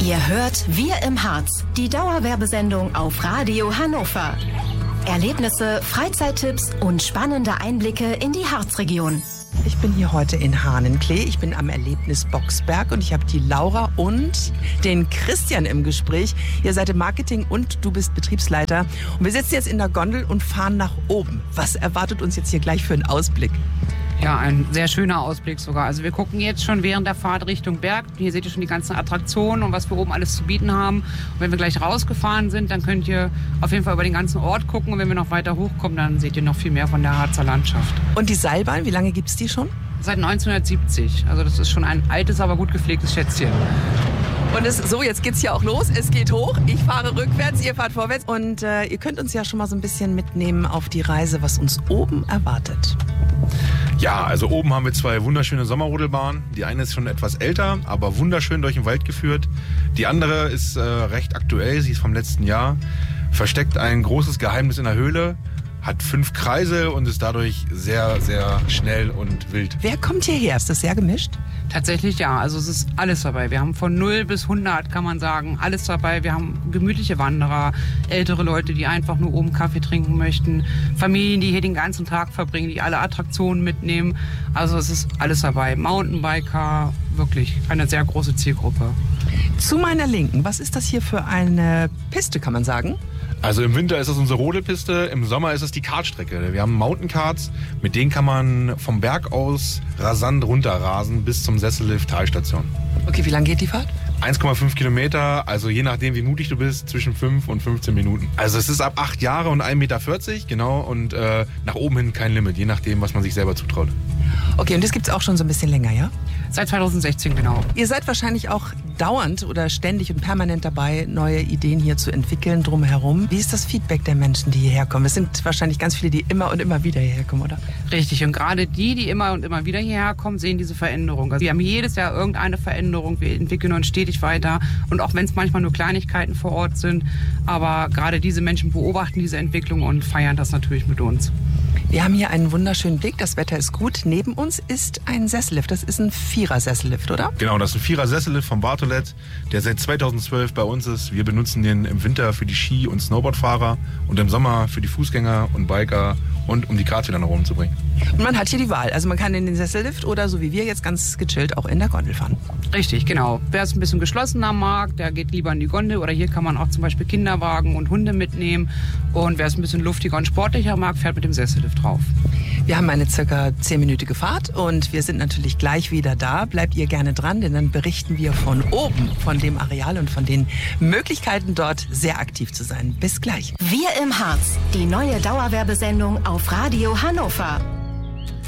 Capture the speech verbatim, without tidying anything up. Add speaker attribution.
Speaker 1: Ihr hört Wir im Harz, die Dauerwerbesendung auf Radio Hannover. Erlebnisse, Freizeittipps und spannende Einblicke in die Harzregion.
Speaker 2: Ich bin hier heute in Hahnenklee. Ich bin am Erlebnis Boxberg und ich habe die Laura und den Christian im Gespräch. Ihr seid im Marketing und du bist Betriebsleiter. Und wir sitzen jetzt in der Gondel und fahren nach oben. Was erwartet uns jetzt hier gleich für einen Ausblick?
Speaker 3: Ja, ein sehr schöner Ausblick sogar. Also wir gucken jetzt schon während der Fahrt Richtung Berg. Hier seht ihr schon die ganzen Attraktionen und was wir oben alles zu bieten haben. Und wenn wir gleich rausgefahren sind, dann könnt ihr auf jeden Fall über den ganzen Ort gucken. Und wenn wir noch weiter hochkommen, dann seht ihr noch viel mehr von der Harzer Landschaft.
Speaker 2: Und die Seilbahn, wie lange gibt es die schon?
Speaker 3: Seit neunzehnhundertsiebzig. Also das ist schon ein altes, aber gut gepflegtes Schätzchen.
Speaker 2: Und es, so, jetzt geht's hier auch los. Es geht hoch. Ich fahre rückwärts, ihr fahrt vorwärts. Und äh, ihr könnt uns ja schon mal so ein bisschen mitnehmen auf die Reise, was uns oben erwartet.
Speaker 4: Ja, also oben haben wir zwei wunderschöne Sommerrodelbahnen. Die eine ist schon etwas älter, aber wunderschön durch den Wald geführt. Die andere ist äh, recht aktuell, sie ist vom letzten Jahr. Versteckt ein großes Geheimnis in der Höhle, hat fünf Kreise und ist dadurch sehr, sehr schnell und wild.
Speaker 2: Wer kommt hierher? Ist das sehr gemischt?
Speaker 3: Tatsächlich ja, also es ist alles dabei. Wir haben von null bis hundert, kann man sagen, alles dabei. Wir haben gemütliche Wanderer, ältere Leute, die einfach nur oben Kaffee trinken möchten, Familien, die hier den ganzen Tag verbringen, die alle Attraktionen mitnehmen. Also es ist alles dabei. Mountainbiker, wirklich eine sehr große Zielgruppe.
Speaker 2: Zu meiner Linken, was ist das hier für eine Piste, kann man sagen?
Speaker 4: Also im Winter ist es unsere Rodelpiste, im Sommer ist es die Kartstrecke. Wir haben Mountainkarts, mit denen kann man vom Berg aus rasant runterrasen bis zum Sessellift Talstation.
Speaker 2: Okay, wie lang geht die Fahrt?
Speaker 4: eins Komma fünf Kilometer, also je nachdem wie mutig du bist, zwischen fünf und fünfzehn Minuten. Also es ist ab acht Jahre und ein Meter vierzig, genau, und äh, nach oben hin kein Limit, je nachdem, was man sich selber zutraut.
Speaker 2: Okay, und das gibt's auch schon so ein bisschen länger, ja?
Speaker 3: Seit zweitausendsechzehn, genau.
Speaker 2: Ihr seid wahrscheinlich auch dauernd oder ständig und permanent dabei, neue Ideen hier zu entwickeln drumherum. Wie ist das Feedback der Menschen, die hierher kommen? Es sind wahrscheinlich ganz viele, die immer und immer wieder hierher kommen, oder?
Speaker 3: Richtig, und gerade die, die immer und immer wieder hierher kommen, sehen diese Veränderung. Also wir haben jedes Jahr irgendeine Veränderung, wir entwickeln uns stetig weiter. Und auch wenn es manchmal nur Kleinigkeiten vor Ort sind, aber gerade diese Menschen beobachten diese Entwicklung und feiern das natürlich mit uns.
Speaker 2: Wir haben hier einen wunderschönen Blick, das Wetter ist gut. Neben uns ist ein Sessellift, das ist ein Vierer-Sessellift, oder?
Speaker 4: Genau, das ist ein Vierer-Sessellift vom Bartolet, der seit zweitausendzwölf bei uns ist. Wir benutzen den im Winter für die Ski- und Snowboardfahrer und im Sommer für die Fußgänger und Biker und um die Karte wieder nach oben zu bringen.
Speaker 2: Und man hat hier die Wahl, also man kann in den Sessellift oder so wie wir jetzt ganz gechillt auch in der Gondel fahren.
Speaker 3: Richtig, genau. Wer es ein bisschen geschlossener mag, der geht lieber in die Gondel oder hier kann man auch zum Beispiel Kinderwagen und Hunde mitnehmen. Und wer es ein bisschen luftiger und sportlicher mag, fährt mit dem Sessellift drauf.
Speaker 2: Wir haben eine circa zehnminütige Fahrt und wir sind natürlich gleich wieder da. Bleibt ihr gerne dran, denn dann berichten wir von oben, von dem Areal und von den Möglichkeiten dort sehr aktiv zu sein. Bis gleich.
Speaker 1: Wir im Harz, die neue Dauerwerbesendung auf Radio Hannover.